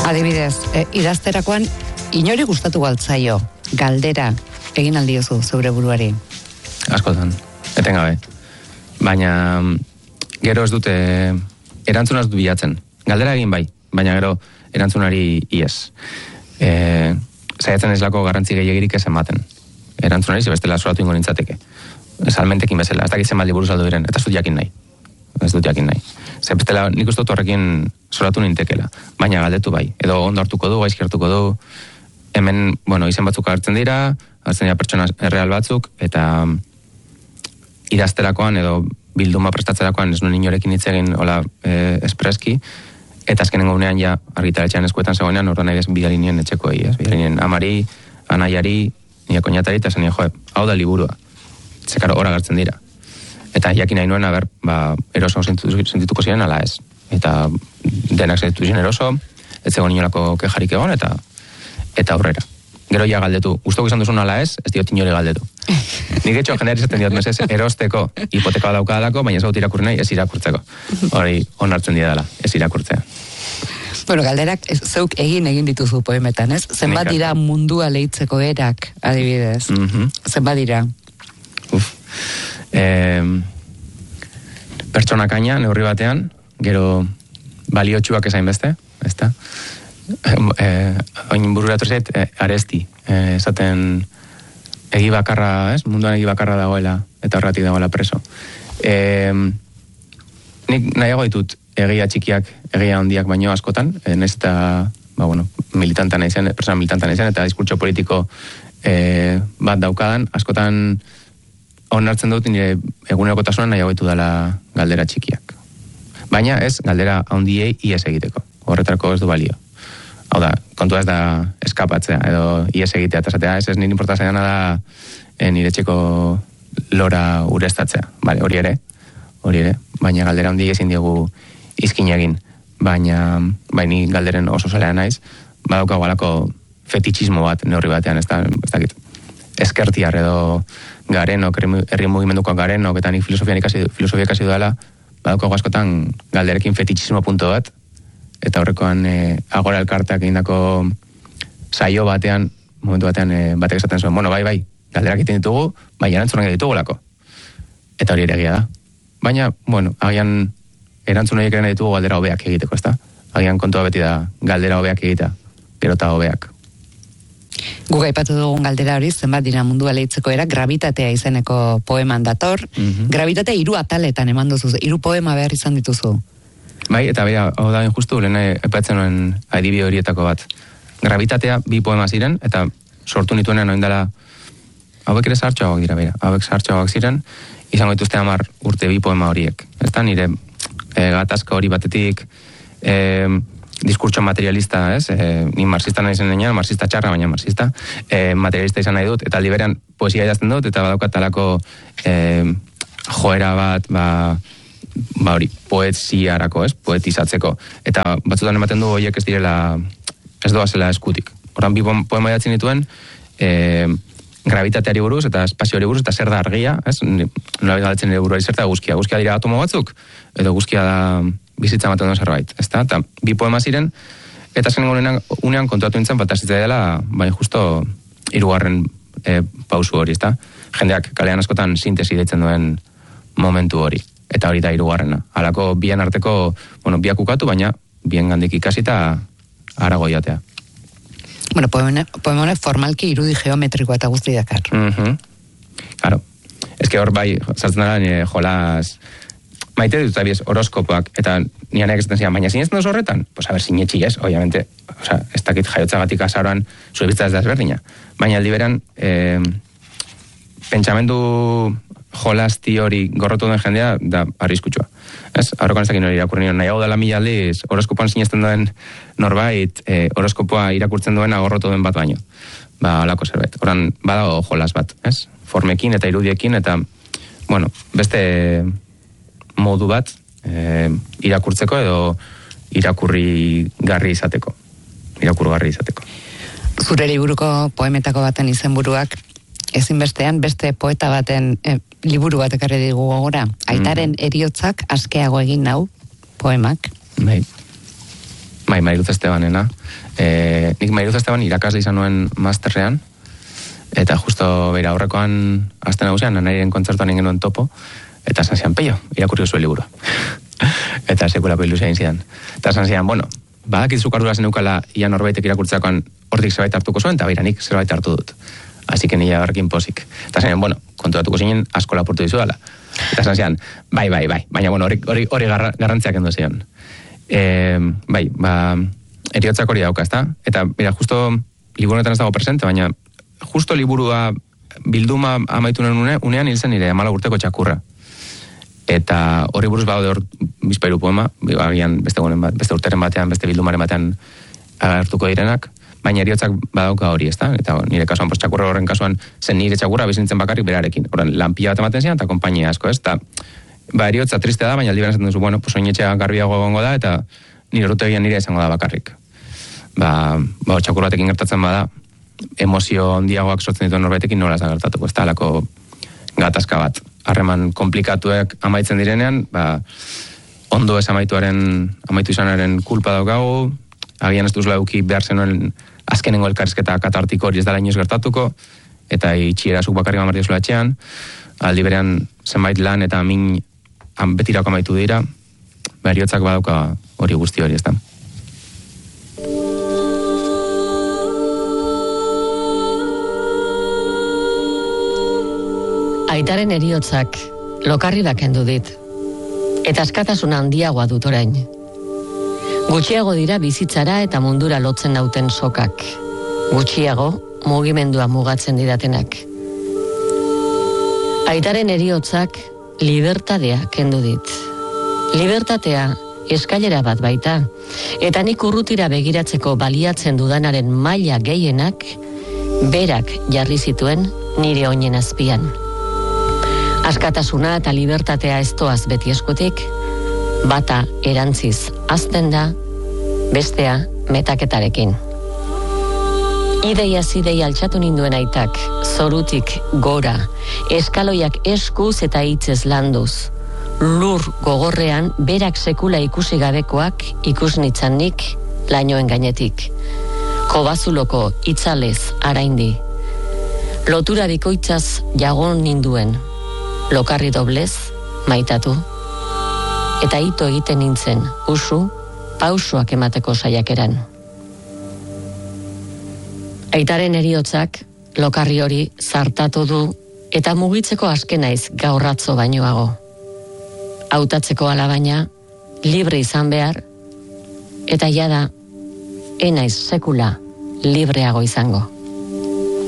Adibidez, idazterakoan inori gustatu galtzaio, galdera egin aldiozu zeure buruari? Askotan, etengabe. Baina gero ez dute erantzuna ez dut bilatzen. Galdera egin bai, baina gero erantzunari ies. Zaiatzen ez lako garrantzi gehiagirik ez ematen. Erantzunari zebestela soratu ingo nintzateke. Salmentekin bezala, ez dakitzen baldi buruz aldo diren, eta ez dut jakin nahi. Zebestela nik uste dut horrekin soratu nintekela. Baina galdetu bai, edo ondo hartuko du, gaizki hartuko du. Hemen, izen batzuk hartzen dira pertsona erreal batzuk, eta idazterakoan edo bilduma prestatzerakoan ez nuen inorekin hitz egin hola espreski, eta azkenengo unean ja argitaletxean eskuetan zegoenean horren nahi bidali nien etxekoei, bidali nien amari, anaiari, nire koñatari, eta zen nire, hau da liburua. Zekaro hor agertzen dira. Eta jakin nahi nuen, eroso sentituko ziren ala ez. Eta denak sentitu ziren eroso, ez zegoen inolako kejarik egon, eta aurrera. Gero ja galdetu, gustoko izan duzun ala ez diot inore galdetu. Nik etxo jendeari zaten diot mesez, erosteko hipoteka daukadalako, baina ez gaut irakurri nahi, ez irakurtzeko. Hori onartzen didala, ez irakurtzea. Galderak zeuk egin dituzu poemetan, ez? Zenbat dira mundua lehitzeko erak, adibidez? Zenbat dira? Pertsonakaina, neurri batean, gero baliotxuak ezain beste, ezta? Oin bururatu zait, aresti, esaten egi bakarra, ez? Munduan egi bakarra dagoela, eta horretik dagoela preso. Nik nahiago ditut egia txikiak, egia handiak baino askotan, nez eta, militanta nahi zen, persona militanta nahi zen, eta diskurtso politiko bat daukadan, askotan onartzen dut nire egunerokotasunan nahiago ditu dela galdera txikiak. Baina ez, galdera handiei ies egiteko, horretarako ez du balio. Hau da, kontua ez da eskapatzea, edo ies egitea, eta zatea, ez nire importazia dena da nire txeko lora urestatzea. Bale, hori ere, baina galdera handi ezin diegu izkin egin. Baina, ni galderen oso zalea naiz, badaukago alako fetitxismo bat neurri batean, ez dakit, eskertiar edo garenok, herri mugimenduko garenok, eta nik filosofia ikasi dudala, badaukago askotan galderekin fetitxismo punto bat, eta horrekoan agora elkarteak egindako saio batean, momentu batean batek esaten zuen, bai, galderak egiten ditugu, baina erantzunak ditugulako. Eta hori ere egia da. Baina, agian erantzun horiek ere ditugu galdera hobeak egiteko, ezta? Agian kontua beti da galdera hobeak egita, gero eta hobeak. Guk aipatu dugun galdera hori, zenbat dira mundua lehitzeko era, Grabitatea izeneko poeman dator. Grabitatea 3 ataletan eman duzu, 3 poema behar izan dituzu. Bai, eta bera, hau da justu, lehen epatzen nuen adibide horietako bat. Grabitatea 2 poema ziren, eta sortu nituenean oindala, hauek ere zahartxoagoak dira, bera, hauek zahartxoagoak ziren, izango dituzte 10 urte 2 poema horiek. Ez da, nire gatazka hori batetik, diskurtso materialista, ez? Ni marxista nahi zen denean, marxista txarra, baina marxista, materialista izan nahi dut, eta aldiberean poesia idazten dut, eta badaukat talako joera bat, hori, poesiarako, ez? Poetizatzeko. Eta batzutan ematen du horiek ez direla, ez doazela eskutik. Horan 2 poema idatzen dituen, gravitateari buruz, eta espazioari buruz, eta zer da argia, ez? Nola galdetzen nire buruari zer da guzkia. Guzkia dira atomo batzuk, edo guzkia da bizitza ematen duen zerbait, ezta? Eta 2 poema ziren, eta zen unean kontuatu nintzen, faltazitza dela, baina justo 3. pausu hori, ezta? Jendeak kalean askotan sintesi deitzen duen momentu hori. Eta hori da 3. Halako bien arteko, biak ukatu, baina bien gandik ikasi eta arago joatea. Poema honek formalki irudi geometrikoa eta guzti dakar. Claro. Ez que hor bai, sartzen dara nire jolas, maite dut abiez horoskopoak, eta nianeak esaten zian, baina zinezten dozu horretan? Pues a ver, sinetxi ez, obviamente, ez dakit jaiotzagatik azauran zure biztaz da ezberdina. Baina aldiberan, pentsamendu jolasti hori gorrotu den jendea da arriskutsua. Ez? Aurrekoan ez dakit hori irakurri nion, nahiago dela 1000 aldiz, horoskopoan sinesten duen norbait, horoskopoa irakurtzen duena gorrotu den bat baino. Halako zerbait. Horan, badago jolas bat, ez? Formekin eta irudiekin, eta, beste modu bat irakurtzeko edo irakurgarri izateko. Zure liburuko poemetako baten izenburuak ezinbestean beste poeta baten liburu bat ekarri digu gogora. Aitaren heriotzak askeago egin nau poemak. Bai. Bai, Mariluz Estebanena. Nik Mariluz Esteban irakasle izan nuen masterrean, eta justo beira aurrekoan azten nagusian, Anariren kontzertuan egin nuen topo, eta esan zian, peio, irakurri zuen liburu. Eta sekulako ilusia egin zidan. Eta esan zian, bueno, badakizuk ardura zen eukala ia norbaitek irakurtzeakoan hortik zerbait hartuko zuen, eta beira nik zerbait hartu dut. Así que nila horrekin pozik. Eta esan zian, bueno, konturatuko zinen asko lapurtu dizu dela. Eta esan zian, bai, baina bueno, hori garrantziak endo zion. Bai, eriotzak hori dauka, ezta? Eta, mira, justo liburunetan ez dago presente, baina justo liburua bilduma amaitu unean hil zen nire 14 urteko txakurra. Eta hori buruz badaude hor bizpairu poema, agian beste urteren batean, beste bildumaren batean hartuko direnak, baina eriotzak badauka hori, ezta? Eta nire kasuan, txakurra horren kasuan, zen nire txakurra bizintzen bakarrik berarekin. Horren, lanpila bat ematen zian, eta konpainia asko, ez? Eta, eriotza triste da, baina aldiberan zaten duzu, bueno, oinetxea garbiago egongo da, eta nire rutegian nire izango da bakarrik. Txakur batekin gertatzen bada, emozio handiagoak sortzen dituen norbaitekin nola ez da gertatuko, ez da alako gatazka bat. Harreman komplikatuek amaitzen direnean, ondo ez amaitu izanaren kulpa daukagu, agian ez duzula eduki behar zenuen azkenengo elkarrizketa katartiko hori ez da inoiz gertatuko, eta itxiera zuk bakarrik amartu zula etxean, aldi berean zenbait lan eta min betirako amaitu dira, eriotzak badauka hori guzti hori, ez da. Aitaren eriotzak lokarri da kendu dit, eta askatasuna handiagoa dut orain. Gutxiago dira bizitzara eta mundura lotzen nauten sokak. Gutxiago mugimendua mugatzen didatenak. Aitaren eriotzak libertadea kendu dit. Libertatea eskailera bat baita, eta nik urrutira begiratzeko baliatzen dudanaren maila gehienak berak jarri zituen nire oinen azpian. Askatasuna eta libertatea ez doaz beti eskutik, bata erantziz azten da, bestea metaketarekin. Ideiaz ideia altxatu ninduen aitak, zorutik gora, eskaloiak eskuz eta hitzez landuz. Lur gogorrean berak sekula ikusi gabekoak ikusnitzan nik lainoen gainetik. Kobazuloko itzalez araindi. Lotura bikoitzaz jagon ninduen. Lokarri doblez, maitatu. Eta ito egiten nintzen, usu, pausoak emateko saiakeran. Aitaren eriotzak, lokarri hori zartatu du, eta mugitzeko aske naiz gaurratzo bainoago. Hautatzeko alabaina, libre izan behar, eta jada, enaiz sekula libreago izango.